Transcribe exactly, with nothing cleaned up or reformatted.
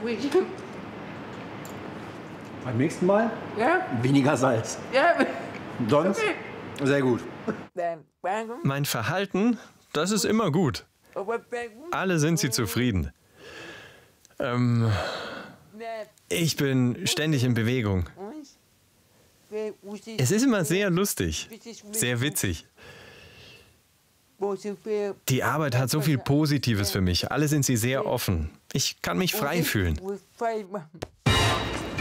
Beim nächsten Mal Ja? weniger Salz. Ja. Sonst sehr gut. Mein Verhalten, das ist immer gut. Alle sind sie zufrieden. Ähm, ich bin ständig in Bewegung. Es ist immer sehr lustig, sehr witzig. Die Arbeit hat so viel Positives für mich. Alle sind sie sehr offen. Ich kann mich frei fühlen.